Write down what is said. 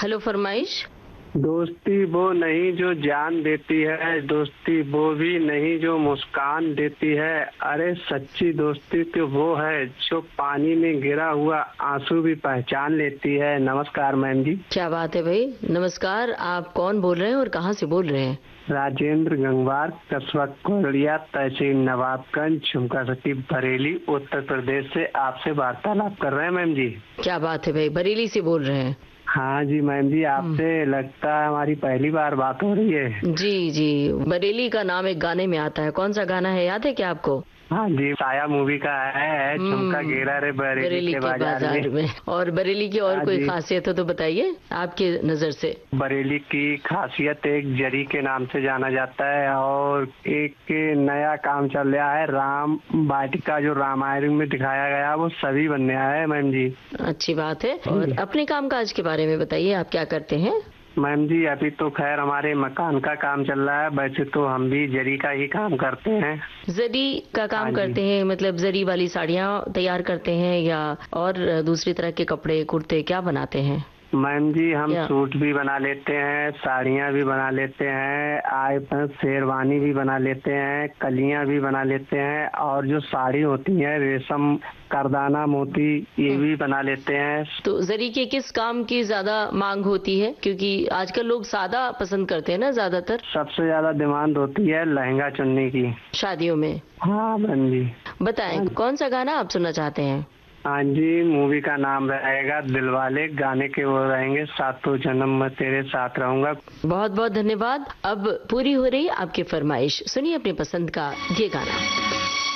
Hello, फरमाइश। दोस्ती वो नहीं जो जान देती है, दोस्ती वो भी नहीं जो मुस्कान देती है। अरे सच्ची दोस्ती तो वो है जो पानी में गिरा हुआ आंसू भी पहचान लेती है। नमस्कार मैम जी। क्या बात है भाई, नमस्कार। आप कौन बोल रहे हैं और कहाँ से बोल रहे हैं? राजेंद्र गंगवार, कस्बा कोरिया, तहसील नवाबगंज, झुमका सिटी, बरेली, उत्तर प्रदेश से आपसे वार्तालाप कर रहे हैं मैम जी। क्या बात है भाई, बरेली से बोल रहे हैं? हाँ जी मैम जी, आपसे लगता है हमारी पहली बार बात हो रही है। जी जी, बरेली का नाम एक गाने में आता है। कौन सा गाना है, याद है क्या आपको? हाँ जी, साया मूवी का है, झुमका गिरा रे बरेली के बाजार में। और बरेली की और हाँ कोई जी। खासियत हो तो बताइए आपकी नजर से। बरेली की खासियत एक जरी के नाम से जाना जाता है, और एक नया काम चल रहा है, राम वाटिका जो रामायण में दिखाया गया वो सभी बनने आया है मैम जी। अच्छी बात है। और अपने कामकाज के बारे में बताइए, आप क्या करते हैं? मैम जी अभी तो खैर हमारे मकान का काम चल रहा है, वैसे तो हम भी जरी का ही काम करते हैं। जरी का काम हाँ करते जी। हैं, मतलब जरी वाली साड़ियाँ तैयार करते हैं या और दूसरी तरह के कपड़े कुर्ते क्या बनाते हैं? मैम जी हम या सूट भी बना लेते हैं, साड़ियाँ भी बना लेते हैं, आए पर शेरवानी भी बना लेते हैं, कलियाँ भी बना लेते हैं, और जो साड़ी होती है रेशम, करदाना, मोती, ये भी बना लेते हैं। तो जरी के किस काम की ज्यादा मांग होती है? क्योंकि आजकल लोग सादा पसंद करते हैं ना ज्यादातर, सबसे ज्यादा डिमांड होती है लहंगा चुन्नी की। शादियों में। हाँ मैम जी। बताएं, कौन सा गाना आप सुनना चाहते हैं? हाँ जी, मूवी का नाम रहेगा दिलवाले, गाने के वो रहेंगे सातों जन्म मैं तेरे साथ रहूंगा। बहुत बहुत धन्यवाद। अब पूरी हो रही आपकी फरमाइश, सुनिए अपनी पसंद का ये गाना।